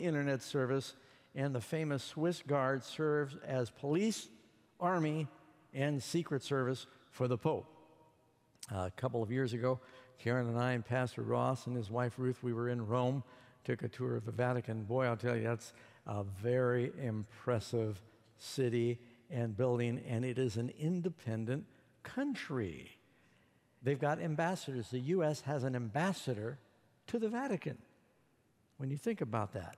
internet service, and the famous Swiss Guard serves as police, army, and secret service for the Pope. A couple of years ago, Karen and I and Pastor Ross and his wife Ruth, we were in Rome, took a tour of the Vatican. Boy, I'll tell you, that's a very impressive city and building, and it is an independent country. They've got ambassadors. The U.S. has an ambassador to the Vatican. When you think about that,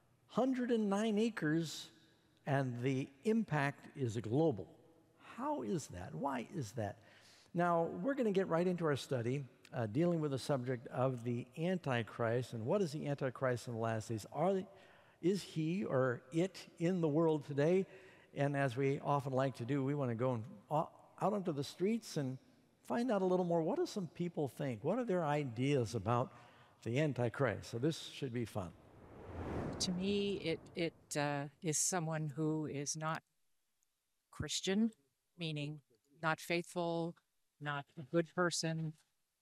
109 acres, and the impact is global. How is that? Why is that? Now, we're going to get right into our study, dealing with the subject of the Antichrist, and what is the Antichrist in the last days? Is he or it in the world today? And as we often like to do, we want to go out onto the streets and find out a little more. What do some people think? What are their ideas about the Antichrist? So this should be fun. To me, it is someone who is not Christian, meaning not faithful, not a good person,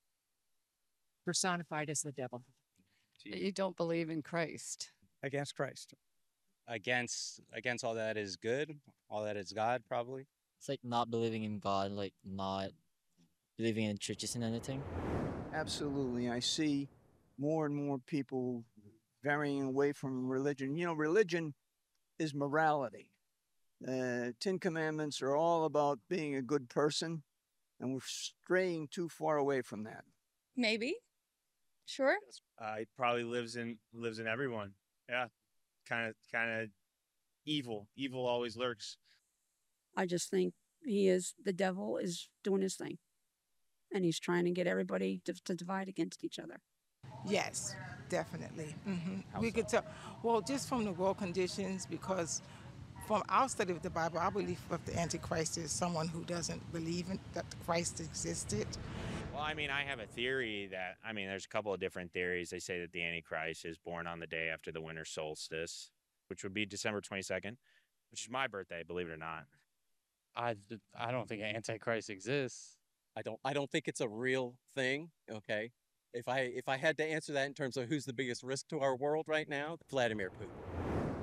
personified as the devil. You don't believe in Christ. Against Christ. Against all that is good, all that is God, probably. It's like not believing in God, like not believing in churches and anything. Absolutely. I see more and more people varying away from religion. You know, religion is morality. 10 Commandments are all about being a good person, and we're straying too far away from that. Maybe. Sure. It probably lives in everyone. Yeah. Kind of evil. Evil always lurks. I just think the devil is doing his thing. And he's trying to get everybody to divide against each other. Yes, definitely. We could tell, well, just from the world conditions, because from our study of the Bible, our belief of the Antichrist is someone who doesn't believe that Christ existed. Well, I mean, I have a theory there's a couple of different theories. They say that the Antichrist is born on the day after the winter solstice, which would be December 22nd, which is my birthday, believe it or not. I don't think Antichrist exists. I don't think it's a real thing, okay? If I had to answer that in terms of who's the biggest risk to our world right now, Vladimir Putin.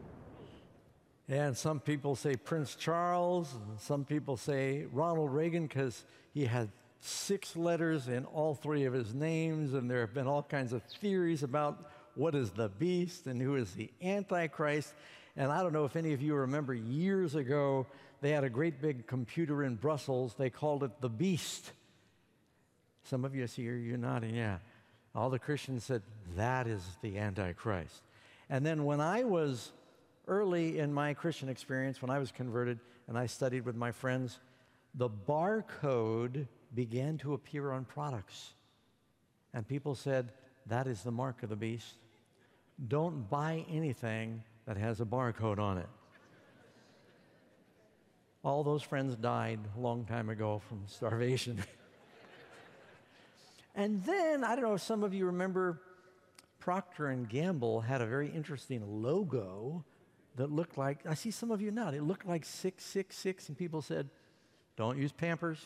And some people say Prince Charles, and some people say Ronald Reagan because he had 6 letters in all 3 of his names, and there have been all kinds of theories about what is the beast and who is the Antichrist. And I don't know if any of you remember years ago, they had a great big computer in Brussels. They called it the beast. Some of you see here, you're nodding, yeah. All the Christians said, that is the Antichrist. And then when I was early in my Christian experience, when I was converted and I studied with my friends, the barcode began to appear on products. And people said, that is the mark of the beast. Don't buy anything that has a barcode on it. All those friends died a long time ago from starvation. And then, I don't know if some of you remember, Procter & Gamble had a very interesting logo that looked like, I see some of you nod, it looked like 666, and people said, don't use Pampers.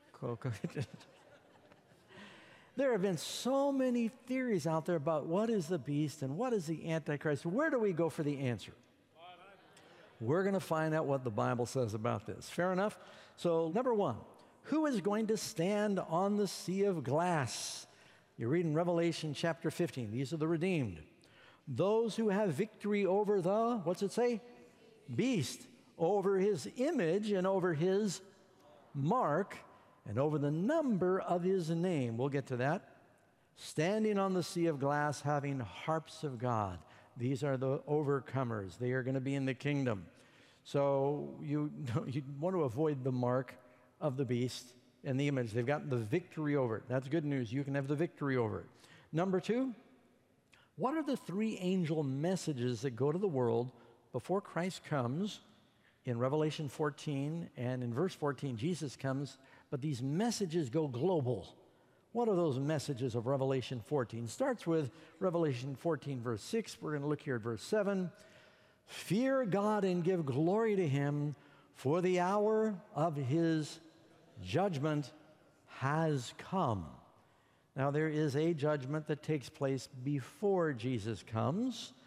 There have been so many theories out there about what is the beast and what is the Antichrist. Where do we go for the answer? We're going to find out what the Bible says about this. Fair enough? So, number 1, who is going to stand on the sea of glass? You read in Revelation chapter 15. These are the redeemed. Those who have victory over the, what's it say? Beast, over his image and over his mark, and over the number of his name. We'll get to that. Standing on the sea of glass, having harps of God. These are the overcomers. They are going to be in the kingdom. So you want to avoid the mark of the beast and the image. They've got the victory over it. That's good news. You can have the victory over it. Number 2, what are the 3 angel messages that go to the world before Christ comes? In Revelation 14 and in verse 14, Jesus comes, but these messages go global. What are those messages of Revelation 14? Starts with Revelation 14, verse 6. We're going to look here at verse 7. Fear God and give glory to him, for the hour of his judgment has come. Now, there is a judgment that takes place before Jesus comes.